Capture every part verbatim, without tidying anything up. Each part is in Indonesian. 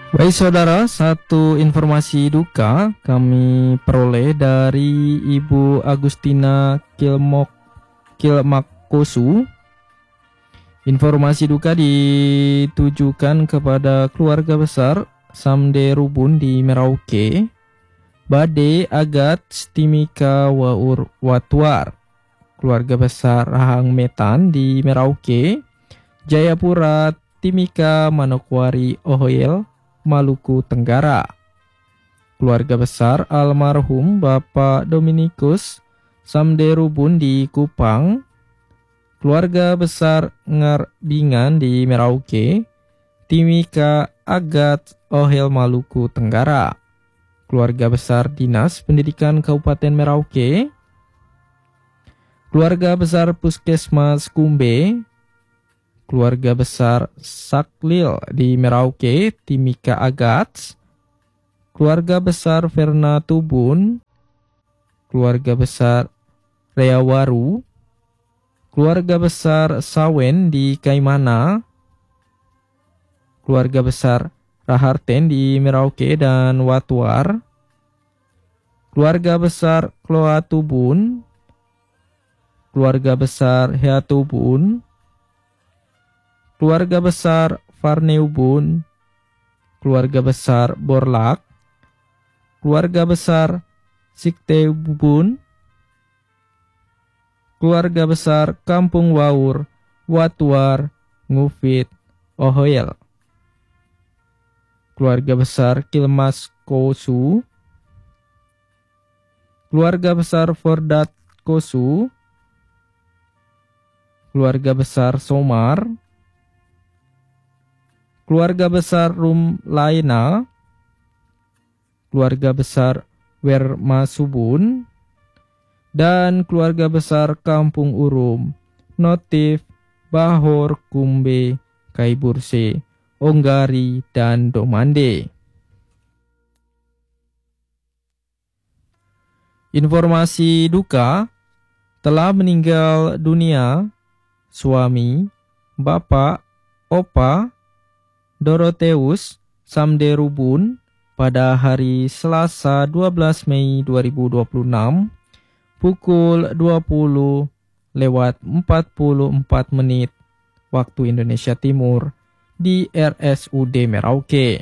Baik saudara, satu informasi duka kami peroleh dari Ibu Agustina Kilmok Kilmakosu. Informasi duka ditujukan kepada keluarga besar Samde Rubun di Merauke, Bade Agat Stimika Waur Watwar, keluarga besar Rahang Metan di Merauke, Jayapura Timika Manokwari Ohoyel, Maluku Tenggara, keluarga besar almarhum Bapak Dominikus Samde Rubun di Kupang, keluarga besar Ngarbingan di Merauke, Timika Agat Ohel Maluku Tenggara, keluarga besar Dinas Pendidikan Kabupaten Merauke, keluarga besar Puskesmas Kumbe, keluarga besar Saklil di Merauke, Timika Agats, keluarga besar Verna Tubun, keluarga besar Reawaru, keluarga besar Sawen di Kaimana, keluarga besar Raharten di Merauke dan Watwar, keluarga besar Kloa Tubun, keluarga besar Hea Tubun, keluarga besar Farneubun, keluarga besar Borlak, keluarga besar Sikteubun, keluarga besar Kampung Waur, Watwar, Ngufit, Ohoyel, keluarga besar Kilmas Kosu, keluarga besar Fordat Kosu, keluarga besar Somar, keluarga besar Rum Laina, keluarga besar Wermasubun, dan keluarga besar Kampung Urum, Notif, Bahor, Kumbe, Kaiburse, Onggari, dan Domande. Informasi duka, telah meninggal dunia suami, bapak, opa, Dorotheus Samde Rubun pada hari Selasa dua belas Mei dua ribu dua puluh enam pukul dua puluh lewat empat puluh empat menit waktu Indonesia Timur di R S U D Merauke.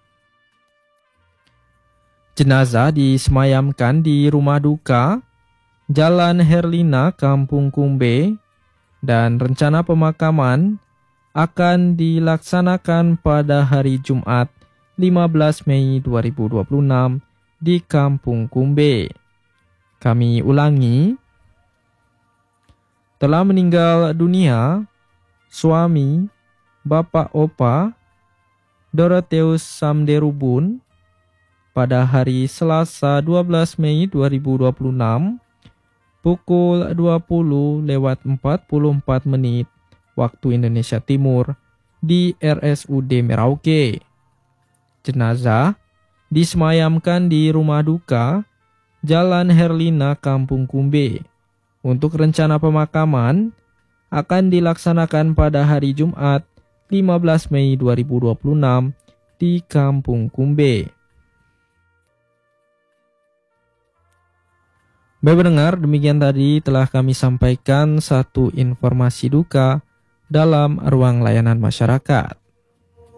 Jenazah disemayamkan di rumah duka Jalan Herlina, Kampung Kumbe, dan rencana pemakaman akan dilaksanakan pada hari Jumat lima belas Mei dua ribu dua puluh enam di Kampung Kumbe. Kami ulangi, telah meninggal dunia suami, bapak opa, Dorotheus Samde Rubun pada hari Selasa dua belas Mei dua ribu dua puluh enam pukul dua puluh lewat empat puluh empat menit waktu Indonesia Timur di R S U D Merauke. Jenazah disemayamkan di rumah duka Jalan Herlina, Kampung Kumbe. Untuk rencana pemakaman akan dilaksanakan pada hari Jumat lima belas Mei dua ribu dua puluh enam di Kampung Kumbe. Baik pendengar, demikian tadi telah kami sampaikan satu informasi duka dalam ruang layanan masyarakat.